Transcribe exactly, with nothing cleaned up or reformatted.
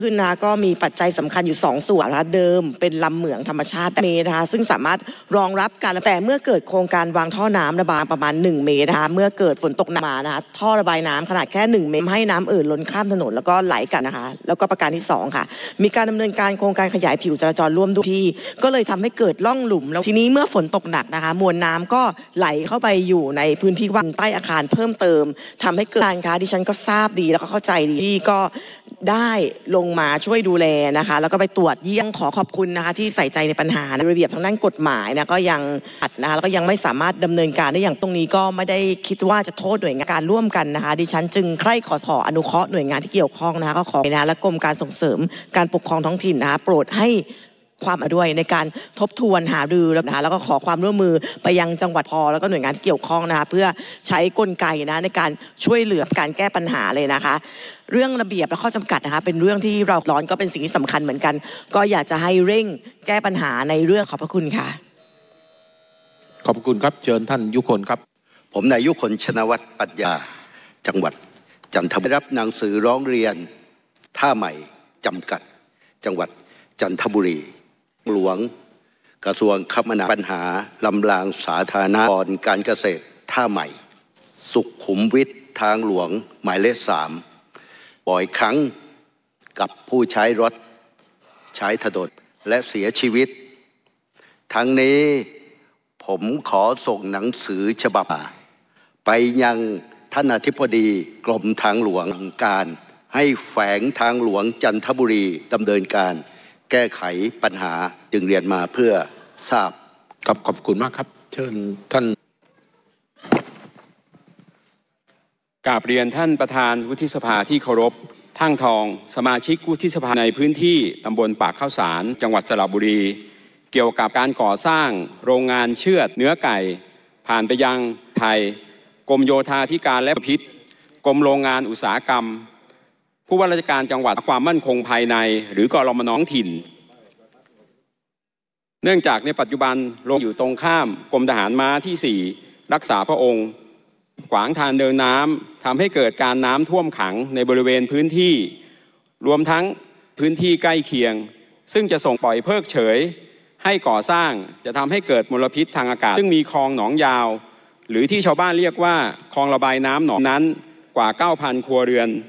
ขึ้นนะก็มีปัจจัยสำคัญอยู่สองส่วนนะคะเดิมเป็นลำเหมืองธรรมชาติเมตรนะคะซึ่งสามารถรองรับการแต่เมื่อเกิดโครงการวางท่อน้ำระบายประมาณหนึ่งเมตรนะคะเมื่อเกิดฝนตกหนักมานะคะท่อระบายน้ำขนาดแค่หนึ่งเมตรให้น้ำเอ่อล้นข้ามถนนแล้วก็ไหลกันนะคะแล้วก็ประการที่สองค่ะมีการดำเนินการโครงการขยายผิวจราจรร่วมด้วยที่ก็เลยทำให้เกิดร่องหลุมแล้วทีนี้เมื่อฝนตกหนักนะคะมวลน้ำก็ไหลเข้าไปอยู่ในพื้นที่ว่างใต้อาคารเพิ่มเติมทำให้เกิดการค้าดิฉันก็ทราบดีแล้วก็เข้าใจดีที่ก็ได้ลงมาช่วยดูแลนะคะแล้วก็ไปตรวจเยี่ยมขอขอบคุณนะคะที่ใส่ใจในปัญหาในระเบียบทางด้านกฎหมายนะก็ยังอัดนะคะแล้วก็ยังไม่สามารถดำเนินการได้อย่างตรงนี้ก็ไม่ได้คิดว่าจะโทษหน่วยงานการร่วมกันนะคะดิฉันจึงใคร่ขอขออนุเคราะห์หน่วยงานที่เกี่ยวข้องนะคะก็ขอนะและกรมการส่งเสริมการปกครองท้องถิ่นนะคะโปรดให้ความอด้วยในการทบทวนหารือนะคะแล้วก็ขอความร่วมมือไปยังจังหวัดพอแล้วก็หน่วยงานที่เกี่ยวข้องนะคะเพื่อใช้กลไกนะในการช่วยเหลือการแก้ปัญหาเลยนะคะเรื่องระเบียบและข้อจำกัดนะคะเป็นเรื่องที่เราร้อนก็เป็นสิ่งที่สำคัญเหมือนกันก็อยากจะให้เร่งแก้ปัญหาในเรื่องขอบพระคุณค่ะขอบคุณครับเชิญท่านยุคนครับผมนายยุคนชนวัฒน์ปัญญาจังหวัดจันทบุรีได้รับหนังสือร้องเรียนท่าใหม่จำกัดจังหวัดจันทบุรีหลวงกระทรวงคมนาคมปัญหาลำรางสาธารณกรการเกษตรท่าใหม่สุขุมวิททางหลวงหมายเลขสามบ่อยครั้งกับผู้ใช้รถใช้ถนนและเสียชีวิตทั้งนี้ผมขอส่งหนังสือฉบับไปยังท่านอธิบดีกรมทางหลวงการให้แฝงทางหลวงจันทบุรีดำเนินการแก้ไขปัญหาจึงเรียนมาเพื่อทราบครับขอบคุณมากครับเชิญท่านกราบเรียนท่านประธานวุฒิสภาที่เคารพทั้งทองสมาชิกวุฒิสภาในพื้นที่ตำบลปากข้าวสารจังหวัดสระบุรีเกี่ยวกับการก่อสร้างโรงงานเชือดเนื้อไก่ผ่านไปยังไทยกรมโยธาธิการและพิษกรมโรงงานอุตสาหกรรมผู้ว่าราชการจังหวัดความมั่นคงภายในหรือกรมนถิ่นเนื่องจากในปัจจุบันโรงอยู่ตรงข้ามกรมทหารม้าที่สี่รักษาพระองค์ขวางทางเดินน้ำทำให้เกิดการน้ำท่วมขังในบริเวณพื้นที่รวมทั้งพื้นที่ใกล้เคียงซึ่งจะส่งปล่อยเพิกเฉยให้ก่อสร้างจะทำให้เกิดมลพิษทางอากาศซึ่งมีคลองหนองยาวหรือที่ชาวบ้านเรียกว่าคลองระบายน้ำหนองนั้นกว่า เก้าพัน ครัวเรือน